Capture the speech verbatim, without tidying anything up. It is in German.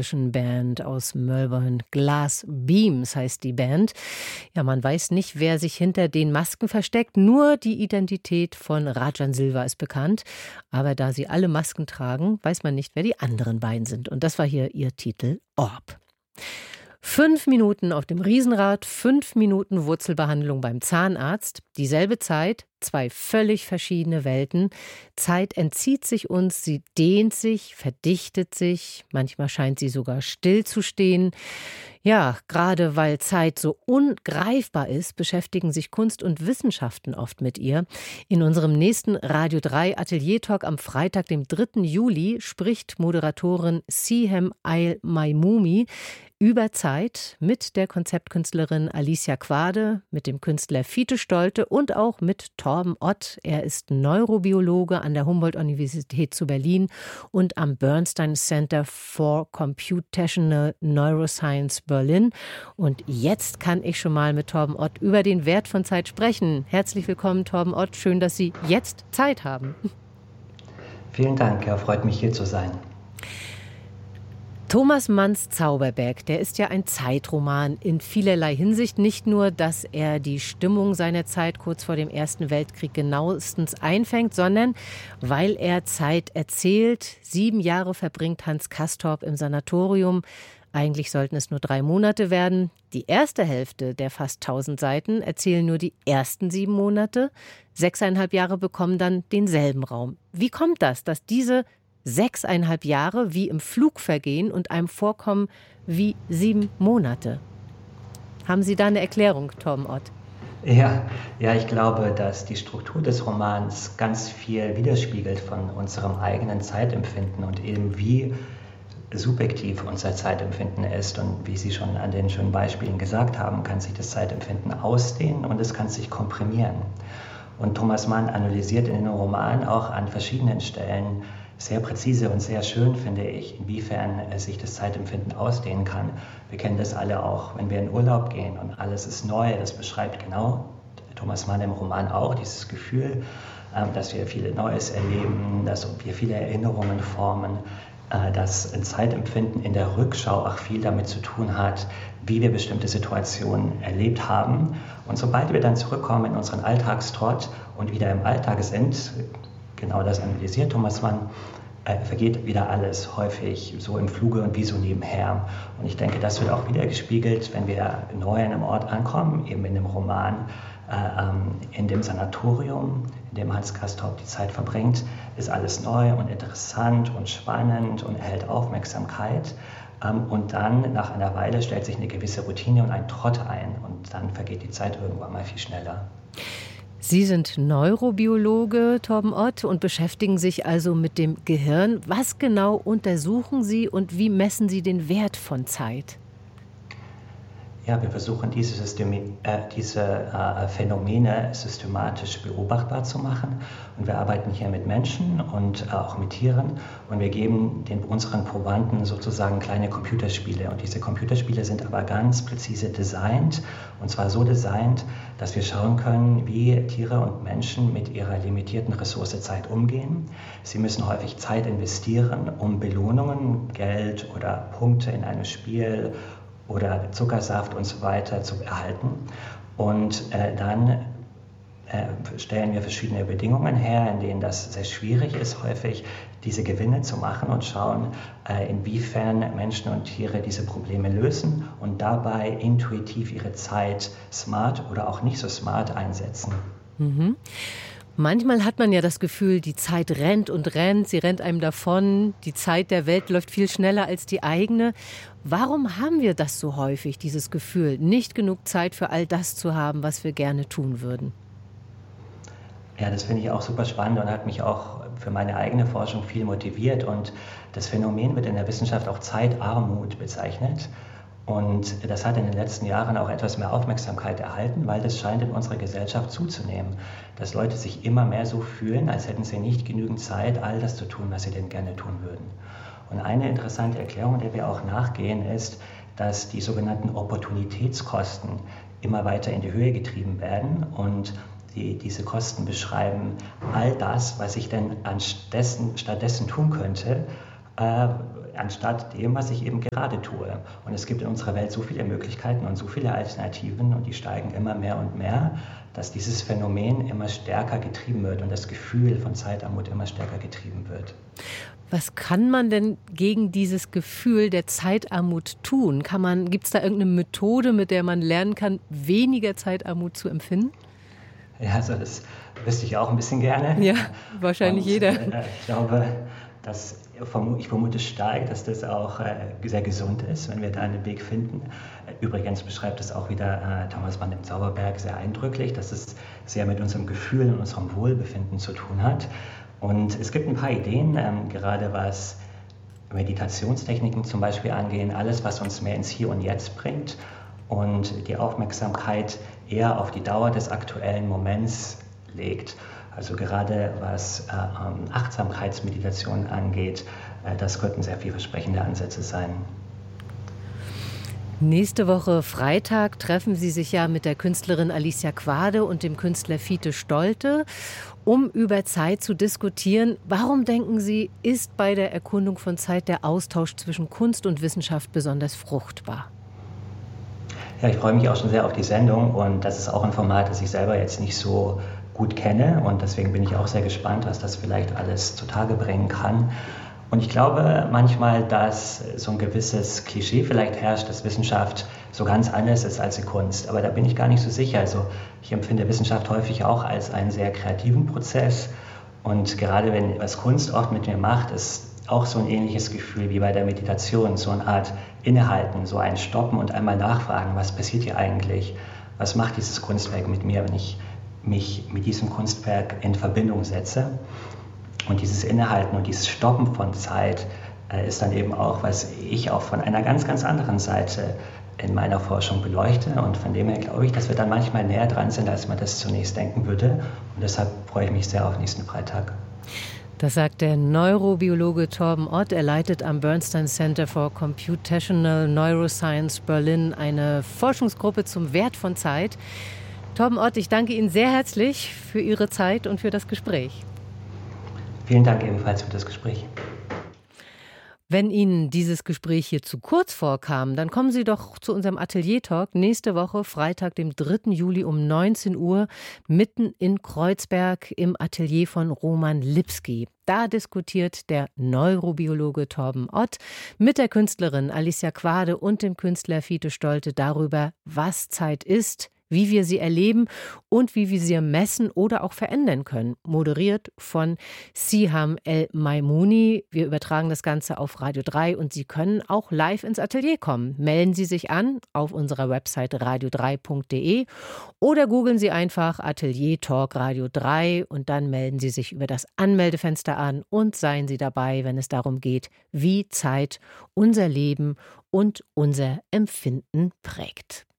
australischen Band aus Melbourne. Glass Beams heißt die Band. Ja, man weiß nicht, wer sich hinter den Masken versteckt. Nur die Identität von Rajan Silva ist bekannt. Aber da sie alle Masken tragen, weiß man nicht, wer die anderen beiden sind. Und das war hier ihr Titel Orb. Fünf Minuten auf dem Riesenrad, fünf Minuten Wurzelbehandlung beim Zahnarzt. Dieselbe Zeit, zwei völlig verschiedene Welten. Zeit entzieht sich uns, sie dehnt sich, verdichtet sich. Manchmal scheint sie sogar stillzustehen. Ja, gerade weil Zeit so ungreifbar ist, beschäftigen sich Kunst und Wissenschaften oft mit ihr. In unserem nächsten Radio drei Atelier-Talk am Freitag, dem dritten Juli, spricht Moderatorin Siham Al-Maimoumi über Zeit mit der Konzeptkünstlerin Alicia Quade, mit dem Künstler Fiete Stolte und auch mit Torben Ott. Er ist Neurobiologe an der Humboldt-Universität zu Berlin und am Bernstein Center for Computational Neuroscience Berlin. Und jetzt kann ich schon mal mit Torben Ott über den Wert von Zeit sprechen. Herzlich willkommen, Torben Ott. Schön, dass Sie jetzt Zeit haben. Vielen Dank, ja, freut mich, hier zu sein. Thomas Manns Zauberberg, der ist ja ein Zeitroman in vielerlei Hinsicht. Nicht nur, dass er die Stimmung seiner Zeit kurz vor dem Ersten Weltkrieg genauestens einfängt, sondern weil er Zeit erzählt. Sieben Jahre verbringt Hans Castorp im Sanatorium. Eigentlich sollten es nur drei Monate werden. Die erste Hälfte der fast tausend Seiten erzählen nur die ersten sieben Monate. Sechseinhalb Jahre bekommen dann denselben Raum. Wie kommt das, dass diese sechseinhalb Jahre wie im Flug vergehen und einem vorkommen wie sieben Monate? Haben Sie da eine Erklärung, Torben Ott? Ja, ja, ich glaube, dass die Struktur des Romans ganz viel widerspiegelt von unserem eigenen Zeitempfinden und eben wie subjektiv unser Zeitempfinden ist. Und wie Sie schon an den schönen Beispielen gesagt haben, kann sich das Zeitempfinden ausdehnen und es kann sich komprimieren. Und Thomas Mann analysiert in dem Roman auch an verschiedenen Stellen sehr präzise und sehr schön, finde ich, inwiefern sich das Zeitempfinden ausdehnen kann. Wir kennen das alle auch, wenn wir in Urlaub gehen und alles ist neu. Das beschreibt genau Thomas Mann im Roman auch, dieses Gefühl, dass wir viel Neues erleben, dass wir viele Erinnerungen formen, dass ein Zeitempfinden in der Rückschau auch viel damit zu tun hat, wie wir bestimmte Situationen erlebt haben. Und sobald wir dann zurückkommen in unseren Alltagstrott und wieder im Alltag sind, genau das analysiert Thomas Mann, äh, vergeht wieder alles häufig so im Fluge und wie so nebenher. Und ich denke, das wird auch wieder gespiegelt, wenn wir neu an einem Ort ankommen, eben in dem Roman, äh, ähm, in dem Sanatorium, in dem Hans Castorp die Zeit verbringt, ist alles neu und interessant und spannend und erhält Aufmerksamkeit. Ähm, und dann, nach einer Weile, stellt sich eine gewisse Routine und ein Trott ein und dann vergeht die Zeit irgendwann mal viel schneller. Sie sind Neurobiologe, Torben Ott, und beschäftigen sich also mit dem Gehirn. Was genau untersuchen Sie und wie messen Sie den Wert von Zeit? Ja, wir versuchen diese, Systeme, äh, diese äh, Phänomene systematisch beobachtbar zu machen. Und wir arbeiten hier mit Menschen und äh, auch mit Tieren. Und wir geben den, unseren Probanden sozusagen kleine Computerspiele. Und diese Computerspiele sind aber ganz präzise designt. Und zwar so designt, dass wir schauen können, wie Tiere und Menschen mit ihrer limitierten Ressource Zeit umgehen. Sie müssen häufig Zeit investieren, um Belohnungen, Geld oder Punkte in einem Spiel oder Zuckersaft und so weiter zu erhalten. Und äh, dann äh, stellen wir verschiedene Bedingungen her, in denen das sehr schwierig ist, häufig diese Gewinne zu machen und schauen, äh, inwiefern Menschen und Tiere diese Probleme lösen und dabei intuitiv ihre Zeit smart oder auch nicht so smart einsetzen. Mhm. Manchmal hat man ja das Gefühl, die Zeit rennt und rennt, sie rennt einem davon, die Zeit der Welt läuft viel schneller als die eigene. Warum haben wir das so häufig, dieses Gefühl, nicht genug Zeit für all das zu haben, was wir gerne tun würden? Ja, das finde ich auch super spannend und hat mich auch für meine eigene Forschung viel motiviert. Und das Phänomen wird in der Wissenschaft auch Zeitarmut bezeichnet. Und das hat in den letzten Jahren auch etwas mehr Aufmerksamkeit erhalten, weil das scheint in unserer Gesellschaft zuzunehmen, dass Leute sich immer mehr so fühlen, als hätten sie nicht genügend Zeit, all das zu tun, was sie denn gerne tun würden. Und eine interessante Erklärung, der wir auch nachgehen, ist, dass die sogenannten Opportunitätskosten immer weiter in die Höhe getrieben werden und die, diese Kosten beschreiben all das, was ich denn anstattdessen, stattdessen tun könnte, äh, anstatt dem, was ich eben gerade tue. Und es gibt in unserer Welt so viele Möglichkeiten und so viele Alternativen und die steigen immer mehr und mehr, dass dieses Phänomen immer stärker getrieben wird und das Gefühl von Zeitarmut immer stärker getrieben wird. Was kann man denn gegen dieses Gefühl der Zeitarmut tun? Kann man, gibt es da irgendeine Methode, mit der man lernen kann, weniger Zeitarmut zu empfinden? Ja, also das wüsste ich auch ein bisschen gerne. Ja, wahrscheinlich und, jeder. Äh, ich glaube, dass ich vermute stark, dass das auch äh, sehr gesund ist, wenn wir da einen Weg finden. Übrigens beschreibt es auch wieder äh, Thomas Mann im Zauberberg sehr eindrücklich, dass es sehr mit unserem Gefühl und unserem Wohlbefinden zu tun hat. Und es gibt ein paar Ideen, ähm, gerade was Meditationstechniken zum Beispiel angehen, alles, was uns mehr ins Hier und Jetzt bringt und die Aufmerksamkeit eher auf die Dauer des aktuellen Moments legt. Also gerade was äh, Achtsamkeitsmeditation angeht, äh, das könnten sehr vielversprechende Ansätze sein. Nächste Woche Freitag treffen Sie sich ja mit der Künstlerin Alicia Quade und dem Künstler Fiete Stolte, um über Zeit zu diskutieren. Warum denken Sie, ist bei der Erkundung von Zeit der Austausch zwischen Kunst und Wissenschaft besonders fruchtbar? Ja, ich freue mich auch schon sehr auf die Sendung und das ist auch ein Format, das ich selber jetzt nicht so gut kenne und deswegen bin ich auch sehr gespannt, was das vielleicht alles zutage bringen kann. Und ich glaube manchmal, dass so ein gewisses Klischee vielleicht herrscht, dass Wissenschaft so ganz anders ist als die Kunst. Aber da bin ich gar nicht so sicher. Also ich empfinde Wissenschaft häufig auch als einen sehr kreativen Prozess. Und gerade wenn was Kunst oft mit mir macht, ist auch so ein ähnliches Gefühl wie bei der Meditation. So eine Art Innehalten, so ein Stoppen und einmal nachfragen, was passiert hier eigentlich? Was macht dieses Kunstwerk mit mir, wenn ich mich mit diesem Kunstwerk in Verbindung setze? Und dieses Innehalten und dieses Stoppen von Zeit äh, ist dann eben auch, was ich auch von einer ganz, ganz anderen Seite in meiner Forschung beleuchte. Und von dem her glaube ich, dass wir dann manchmal näher dran sind, als man das zunächst denken würde. Und deshalb freue ich mich sehr auf nächsten Freitag. Das sagt der Neurobiologe Torben Ott. Er leitet am Bernstein Center for Computational Neuroscience Berlin eine Forschungsgruppe zum Wert von Zeit. Torben Ott, ich danke Ihnen sehr herzlich für Ihre Zeit und für das Gespräch. Vielen Dank ebenfalls für das Gespräch. Wenn Ihnen dieses Gespräch hier zu kurz vorkam, dann kommen Sie doch zu unserem Atelier-Talk nächste Woche, Freitag, dem dritten Juli um neunzehn Uhr, mitten in Kreuzberg im Atelier von Roman Lipski. Da diskutiert der Neurobiologe Torben Ott mit der Künstlerin Alicia Quade und dem Künstler Fiete Stolte darüber, was Zeit ist, wie wir sie erleben und wie wir sie messen oder auch verändern können. Moderiert von Siham El-Maimouni. Wir übertragen das Ganze auf Radio drei und Sie können auch live ins Atelier kommen. Melden Sie sich an auf unserer Website radio drei punkt de oder googeln Sie einfach Atelier Talk Radio drei und dann melden Sie sich über das Anmeldefenster an und seien Sie dabei, wenn es darum geht, wie Zeit unser Leben und unser Empfinden prägt.